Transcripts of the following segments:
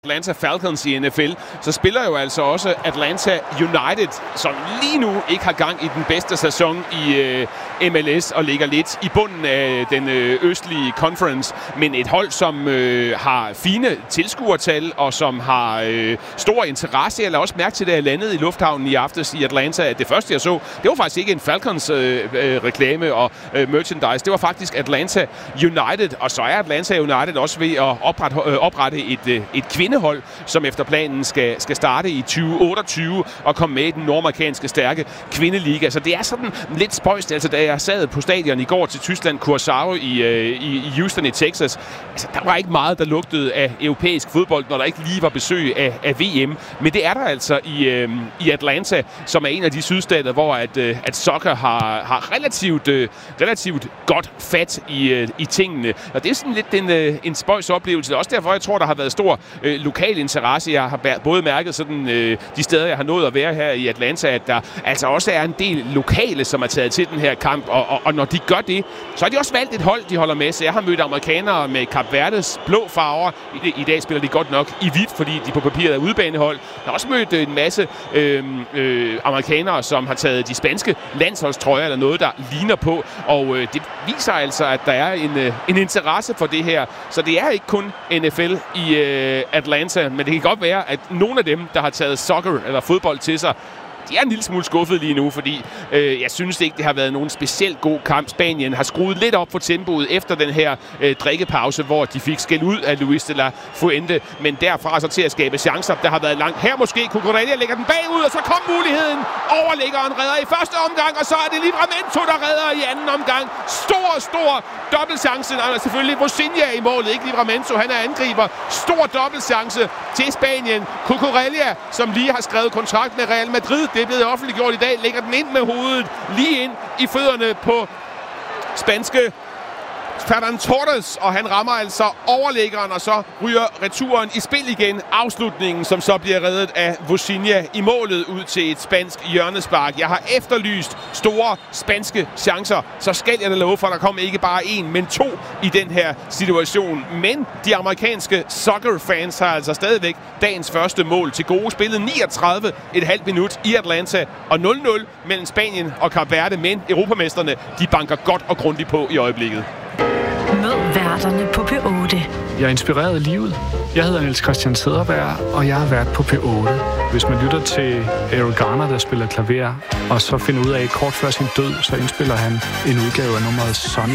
Atlanta Falcons i NFL, så spiller jo altså også Atlanta United, som lige nu ikke har gang i den bedste sæson i MLS og ligger lidt i bunden af den østlige conference, men et hold, som har fine tilskuertal og som har stor interesse. Jeg lader også mærke til, at jeg landede i lufthavnen i aftes i Atlanta. Det første, jeg så, det var faktisk ikke en Falcons reklame og merchandise. Det var faktisk Atlanta United, og så er Atlanta United også ved at oprette et kvindehold, som efter planen skal starte i 2028 og komme med i den nordamerikanske stærke kvindeliga. Så det er sådan lidt spøjst. Altså, da jeg sad på stadion i går til Tyskland, Curaçao i Houston i Texas, altså, der var ikke meget, der lugtede af europæisk fodbold, når der ikke lige var besøg af VM. Men det er der altså i Atlanta, som er en af de sydstater, hvor at soccer har relativt godt fat i tingene. Og det er sådan lidt en spøjs oplevelse. Også derfor, jeg tror, der har været stor lokal interesse. Jeg har både mærket sådan, de steder, jeg har nået at være her i Atlanta, at der altså også er en del lokale, som er taget til den her kamp. Og når de gør det, så har de også valgt et hold, de holder med. Så jeg har mødt amerikanere med Kap Verdes blå farver. I dag spiller de godt nok i hvidt, fordi de på papiret er udebanehold. Jeg har også mødt en masse amerikanere, som har taget de spanske landsholdstrøjer eller noget, der ligner på. Og det viser altså, at der er en interesse for det her. Så det er ikke kun NFL i Atlanta, men det kan godt være, at nogle af dem, der har taget soccer eller fodbold til sig, de er en lille smule skuffet lige nu, fordi jeg synes ikke, det har været nogen specielt god kamp. Spanien har skruet lidt op for tempoet efter den her drikkepause, hvor de fik skæld ud af Luis de la Fuente, men derfra så til at skabe chancer. Der har været langt. Her måske Cucurella lægger den bagud, og så kom muligheden. Overliggeren redder i første omgang, og så er det Livramento, der redder i anden omgang. Stor dobbeltchance. Og selvfølgelig Vozinha i målet, ikke Livramento. Han er angriber. Stor dobbeltchance til Spanien. Cucurella, som lige har skrevet kontrakt med Real Madrid, det er blevet offentliggjort i dag, lægger den ind med hovedet lige ind i fødderne på spanske Ferran Torres, og han rammer altså overliggeren, og så ryger returen i spil igen. Afslutningen, som så bliver reddet af Vozinha i målet ud til et spansk hjørnespark. Jeg har efterlyst store spanske chancer, så skal jeg da love for, at der kom ikke bare en, men to i den her situation. Men de amerikanske soccer-fans har altså stadigvæk dagens første mål til gode. Spillet 39,5 minut i Atlanta, og 0-0 mellem Spanien og Kap Verde, men europamesterne, de banker godt og grundigt på i øjeblikket. Mød værterne på P8. Jeg er inspireret af livet. Jeg hedder Niels Christian Sederberg, og jeg har været på P8. Hvis man lytter til Errol Garner, der spiller klaver, og så finder ud af, kort før sin død, så indspiller han en udgave af nummeret Sunny,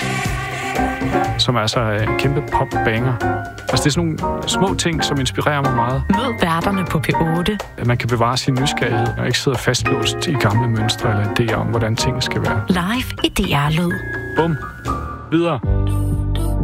som er altså en kæmpe pop-banger. Altså, det er sådan nogle små ting, som inspirerer mig meget. Mød værterne på P8. At man kan bevare sin nysgerrighed, og ikke sidde fastlåst i gamle mønstre eller idéer om, hvordan tingene skal være. Live i DR Lyd. Bum. Videre.